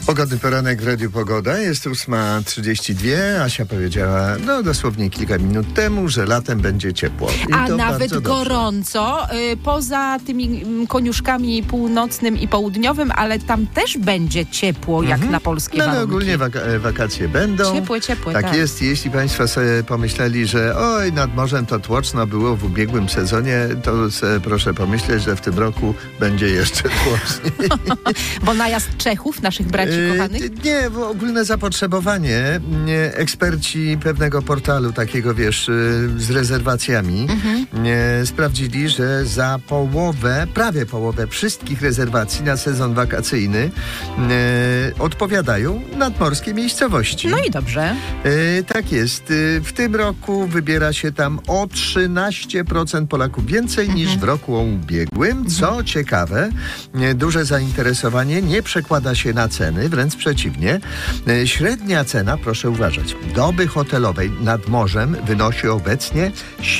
Pogodny poranek w Radiu Pogoda. Jest 8:32. Asia powiedziała, dosłownie kilka minut temu, że latem będzie ciepło. A nawet gorąco. Poza tymi koniuszkami północnym i południowym, ale tam też będzie ciepło, jak na polskie warunki. Ogólnie wakacje będą. Ciepłe, tak. jest. Jeśli Państwo sobie pomyśleli, że nad morzem to tłoczno było w ubiegłym sezonie, to proszę pomyśleć, że w tym roku będzie jeszcze tłoczniej. Bo najazd Czechów, naszych braci kochanych? Nie, bo ogólne zapotrzebowanie. Eksperci pewnego portalu, takiego z rezerwacjami, sprawdzili, że za prawie połowę wszystkich rezerwacji na sezon wakacyjny odpowiadają nadmorskie miejscowości. No i dobrze. Tak jest. W tym roku wybiera się tam o 13% Polaków więcej niż w roku ubiegłym. Co ciekawe, duże zainteresowanie nie przekłada się na ceny, wręcz przeciwnie. Średnia cena, proszę uważać, doby hotelowej nad morzem wynosi obecnie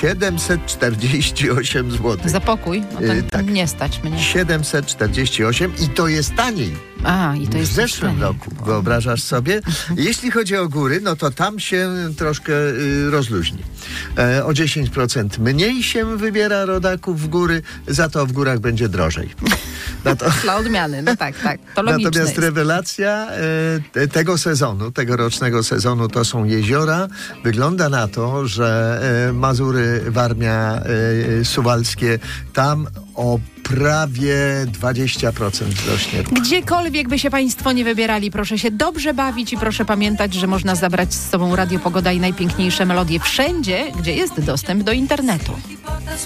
748 zł. Za pokój? To nie stać mnie. 748 i to jest taniej. I to jest w zeszłym roku, wyobrażasz sobie? Jeśli chodzi o góry, to tam się troszkę rozluźni. O 10% mniej się wybiera rodaków w góry, za to w górach będzie drożej. Dla odmiany, tak, to logiczne. Natomiast rewelacja tego sezonu, tegorocznego sezonu, to są jeziora. Wygląda na to, że Mazury, Warmia, Suwalskie, tam o prawie 20% wzrośnie ruch. Gdziekolwiek by się Państwo nie wybierali, proszę się dobrze bawić i proszę pamiętać, że można zabrać z sobą Radio Pogoda i najpiękniejsze melodie wszędzie, gdzie jest dostęp do internetu.